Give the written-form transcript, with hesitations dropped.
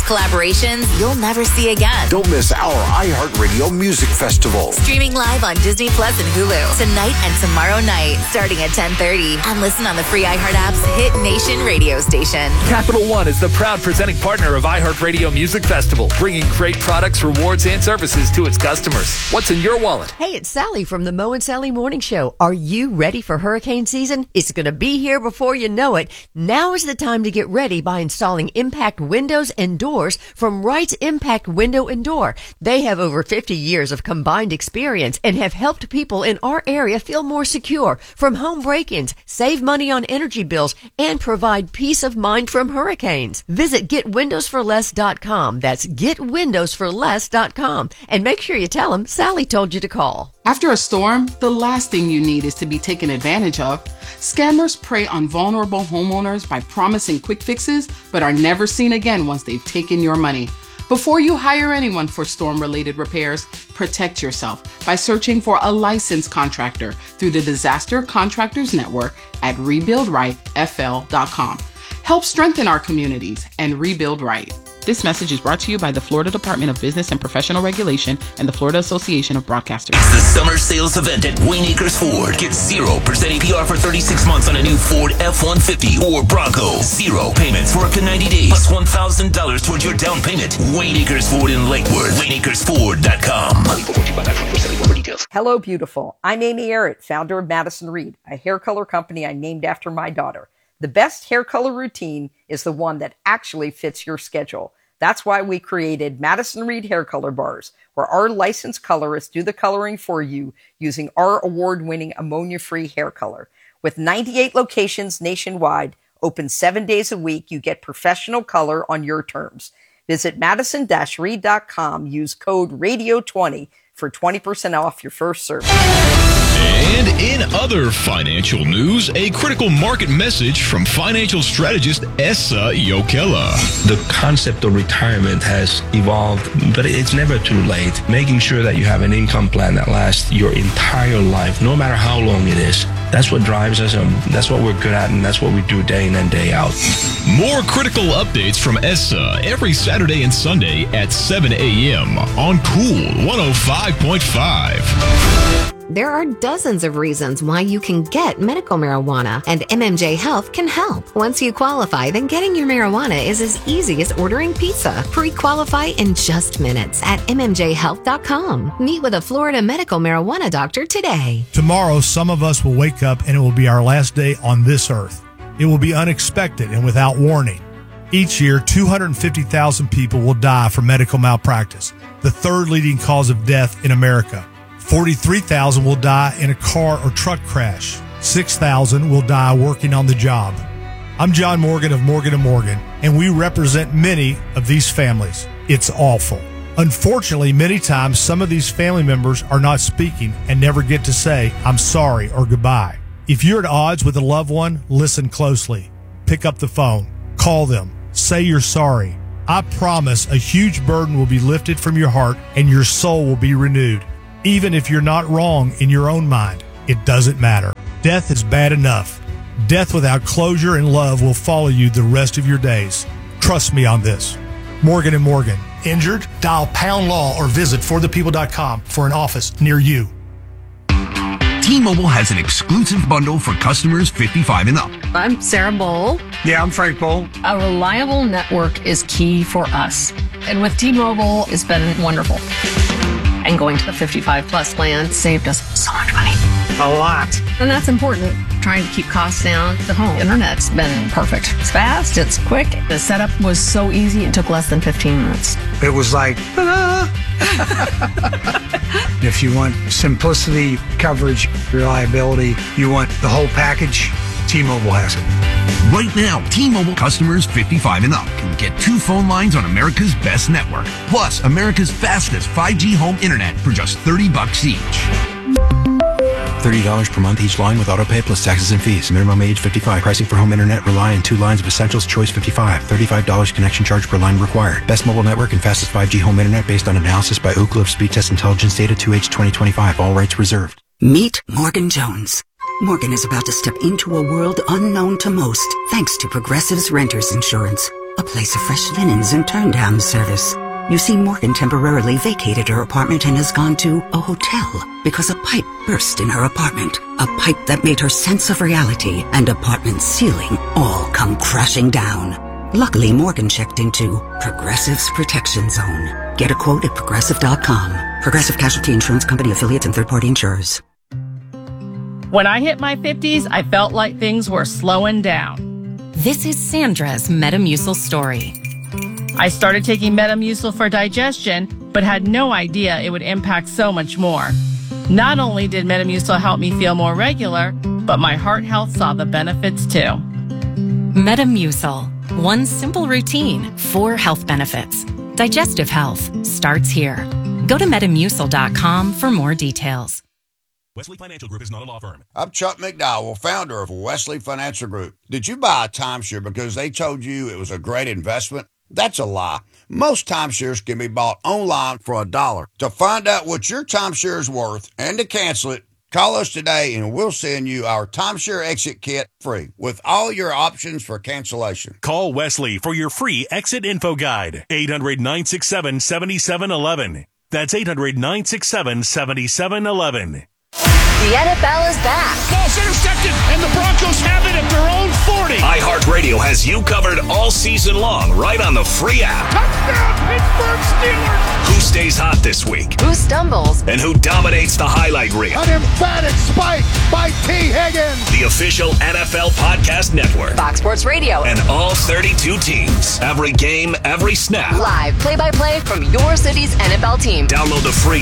Collaborations you'll never see again. Don't miss our iHeartRadio Music Festival. Streaming live on Disney Plus and Hulu tonight and tomorrow night, starting at 10:30. And listen on the free iHeart app's Hit Nation radio station. Capital One is the proud presenting partner of iHeartRadio Music Festival, bringing great products, rewards, and services to its customers. What's in your wallet? Hey, it's Sally from the Mo and Sally Morning Show. Are you ready for hurricane season? It's going to be here before you know it. Now is the time to get ready by installing impact windows and doors from Wright's Impact Window and Door. They have over 50 years of combined experience and have helped people in our area feel more secure from home break-ins, save money on energy bills, and provide peace of mind from hurricanes. Visit GetWindowsForLess.com. That's GetWindowsForLess.com. And make sure you tell them Sally told you to call. After a storm, the last thing you need is to be taken advantage of. Scammers prey on vulnerable homeowners by promising quick fixes, but are never seen again once they've taken your money. Before you hire anyone for storm-related repairs, protect yourself by searching for a licensed contractor through the Disaster Contractors Network at rebuildrightfl.com. Help strengthen our communities and rebuild right. This message is brought to you by the Florida Department of Business and Professional Regulation and the Florida Association of Broadcasters. It's the summer sales event at Wayne Acres Ford. Get 0% APR for 36 months on a new Ford F-150 or Bronco. 0 payments for up to 90 days, plus $1,000 towards your down payment. Wayne Acres Ford in Lake Worth. WayneAcresFord.com. Hello, beautiful. I'm Amy Errett, founder of Madison Reed, a hair color company I named after my daughter. The best hair color routine is the one that actually fits your schedule. That's why we created Madison Reed Hair Color Bars, where our licensed colorists do the coloring for you using our award-winning ammonia-free hair color. With 98 locations nationwide, open 7 days a week, you get professional color on your terms. Visit madison-reed.com. Use code RADIO20 for 20% off your first service. And in other financial news, a critical market message from financial strategist Essa Yokela. The concept of retirement has evolved, but it's never too late. Making sure that you have an income plan that lasts your entire life, no matter how long it is. That's what drives us, and that's what we're good at, and that's what we do day in and day out. More critical updates from Essa every Saturday and Sunday at 7 a.m. on Cool 105.5. There are dozens of reasons why you can get medical marijuana, and MMJ Health can help. Once you qualify, then getting your marijuana is as easy as ordering pizza. Pre-qualify in just minutes at MMJHealth.com. Meet with a Florida medical marijuana doctor today. Tomorrow, some of us will wake up and it will be our last day on this earth. It will be unexpected and without warning. Each year, 250,000 people will die from medical malpractice, the third leading cause of death in America. 43,000 will die in a car or truck crash. 6,000 will die working on the job. I'm John Morgan of Morgan & Morgan, and we represent many of these families. It's awful. Unfortunately, many times some of these family members are not speaking and never get to say, I'm sorry or goodbye. If you're at odds with a loved one, listen closely. Pick up the phone. Call them. Say you're sorry. I promise a huge burden will be lifted from your heart and your soul will be renewed. Even if you're not wrong in your own mind, it doesn't matter. Death is bad enough. Death without closure and love will follow you the rest of your days. Trust me on this. Morgan & Morgan. Injured? Dial #law or visit forthepeople.com for an office near you. T-Mobile has an exclusive bundle for customers 55 and up. I'm Sarah Bowl. Yeah, I'm Frank Bowl. A reliable network is key for us. And with T-Mobile, it's been wonderful. And going to the 55 plus plan saved us so much money. A lot. And that's important. Trying to keep costs down. The home internet's been perfect. It's fast, it's quick. The setup was so easy, it took less than 15 minutes. It was like, ta-da! If you want simplicity, coverage, reliability, you want the whole package, T-Mobile has it. Right now, T-Mobile customers 55 and up can get 2 phone lines on America's best network, plus America's fastest 5G home internet for just $30 each. $30 per month each line with autopay plus taxes and fees. Minimum age 55. Pricing for home internet rely on 2 lines of Essentials Choice 55. $35 connection charge per line required. Best mobile network and fastest 5G home internet based on analysis by Ookla of Speed Test Intelligence data 2H 2025. All rights reserved. Meet Morgan Jones. Morgan is about to step into a world unknown to most thanks to Progressive's Renters Insurance. a place of fresh linens and turn-down service. You see, Morgan temporarily vacated her apartment and has gone to a hotel because a pipe burst in her apartment. A pipe that made her sense of reality and apartment ceiling all come crashing down. Luckily, Morgan checked into Progressive's Protection Zone. Get a quote at Progressive.com. Progressive Casualty Insurance Company, affiliates, and third-party insurers. When I hit my 50s, I felt like things were slowing down. This is Sandra's Metamucil story. I started taking Metamucil for digestion, but had no idea it would impact so much more. Not only did Metamucil help me feel more regular, but my heart health saw the benefits too. Metamucil. One simple routine, 4 health benefits. Digestive health starts here. Go to Metamucil.com for more details. Wesley Financial Group is not a law firm. I'm Chuck McDowell, founder of Wesley Financial Group. Did you buy a timeshare because they told you it was a great investment? That's a lie. Most timeshares can be bought online for $1. To find out what your timeshare is worth and to cancel it, call us today and we'll send you our timeshare exit kit free with all your options for cancellation. Call Wesley for your free exit info guide. 800-967-7711. That's 800-967-7711. The NFL is back. Ball's intercepted, and the Broncos have it at their own 40. iHeartRadio has you covered all season long, right on the free app. Touchdown, Pittsburgh Steelers! Who stays hot this week? Who stumbles? And who dominates the highlight reel? An emphatic spike by T. Higgins. The official NFL podcast network. Fox Sports Radio. And all 32 teams. Every game, every snap. Live play-by-play from your city's NFL team. Download the free